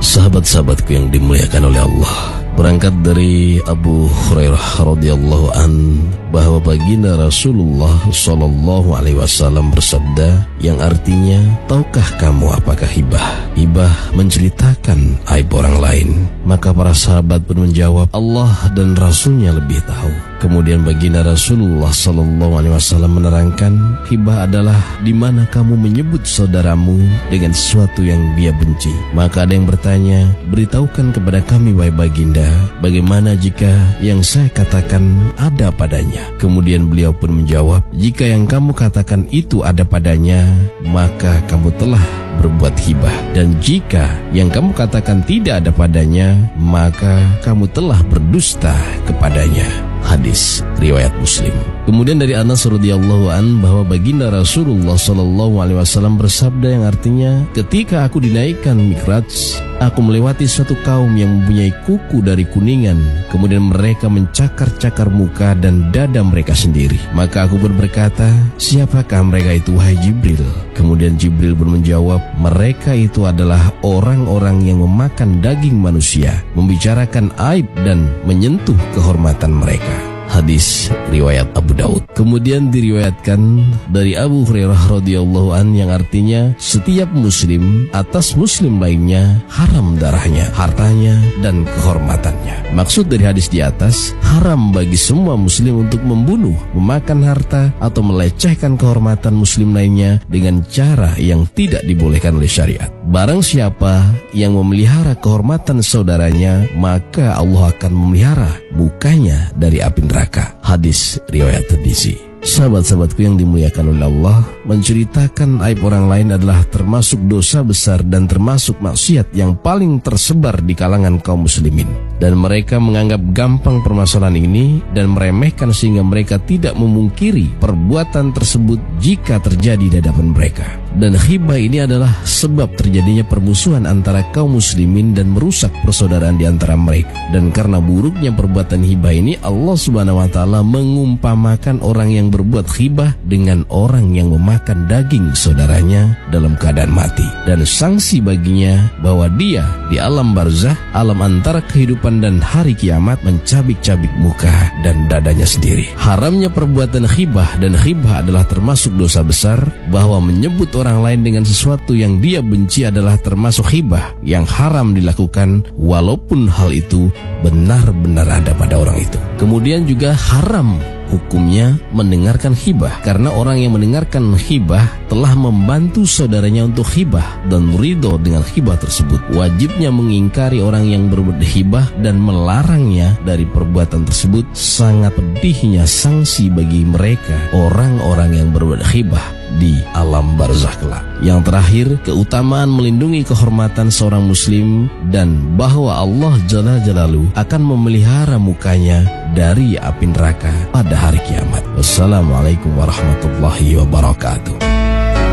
Sahabat-sahabatku yang dimuliakan oleh Allah, berangkat dari Abu Hurairah radhiyallahu an bahwa baginda Rasulullah sallallahu alaihi wasallam bersabda yang artinya, tahukah kamu apakah hibah? Hibah menceritakan aib orang lain. Maka para sahabat pun menjawab, Allah dan Rasulnya lebih tahu. Kemudian baginda Rasulullah sallallahu alaihi wasallam menerangkan, hibah adalah di mana kamu menyebut saudaramu dengan sesuatu yang dia benci. Maka ada yang bertanya, beritahukan kepada kami wahai baginda, bagaimana jika yang saya katakan ada padanya? Kemudian beliau pun menjawab, jika yang kamu katakan itu ada padanya, maka kamu telah berbuat hibah. Dan jika yang kamu katakan tidak ada padanya, maka kamu telah berdusta kepadanya. Hadis riwayat Muslim. Kemudian dari Anas radhiyallahu an bahwa baginda Rasulullah sallallahu alaihi wasallam bersabda yang artinya, ketika aku dinaikkan Mi'raj, aku melewati suatu kaum yang mempunyai kuku dari kuningan, kemudian mereka mencakar-cakar muka dan dada mereka sendiri. Maka aku pun berkata, siapakah mereka itu wahai Jibril? Kemudian Jibril pun menjawab, mereka itu adalah orang-orang yang memakan daging manusia, membicarakan aib dan menyentuh kehormatan mereka. Hadis riwayat Abu Daud. Kemudian diriwayatkan dari Abu Hurairah radhiyallahu an yang artinya, setiap muslim atas muslim lainnya haram darahnya, hartanya dan kehormatannya. Maksud dari hadis di atas, haram bagi semua muslim untuk membunuh, memakan harta atau melecehkan kehormatan muslim lainnya dengan cara yang tidak dibolehkan oleh syariat. Barang siapa yang memelihara kehormatan saudaranya, maka Allah akan memelihara mukanya dari api neraka. Hadis riwayat Tirmizi. Sahabat-sahabatku yang dimuliakan oleh Allah, menceritakan aib orang lain adalah termasuk dosa besar dan termasuk maksiat yang paling tersebar di kalangan kaum muslimin. Dan mereka menganggap gampang permasalahan ini dan meremehkan sehingga mereka tidak memungkiri perbuatan tersebut jika terjadi di hadapan mereka. Dan ghibah ini adalah sebab terjadinya permusuhan antara kaum muslimin dan merusak persaudaraan di antara mereka. Dan karena buruknya perbuatan ghibah ini, Allah Subhanahu wa taala mengumpamakan orang yang berbuat ghibah dengan orang yang memakan daging saudaranya dalam keadaan mati. Dan sanksi baginya bahwa dia di alam barzah, alam antara kehidupan dan hari kiamat, mencabik-cabik muka dan dadanya sendiri. Haramnya perbuatan ghibah, dan ghibah adalah termasuk dosa besar, bahwa menyebut orang lain dengan sesuatu yang dia benci adalah termasuk ghibah yang haram dilakukan walaupun hal itu benar-benar ada pada orang itu. Kemudian juga haram hukumnya mendengarkan ghibah, karena orang yang mendengarkan ghibah telah membantu saudaranya untuk ghibah dan ridho dengan ghibah tersebut. Wajibnya mengingkari orang yang berbuat ghibah dan melarangnya dari perbuatan tersebut. Sangat pedihnya sanksi bagi mereka orang-orang yang berbuat ghibah di alam barzakh kelak. Yang terakhir, keutamaan melindungi kehormatan seorang muslim dan bahwa Allah Jalla Jalaluhu akan memelihara mukanya dari api neraka pada hari kiamat. Wassalamualaikum warahmatullahi wabarakatuh.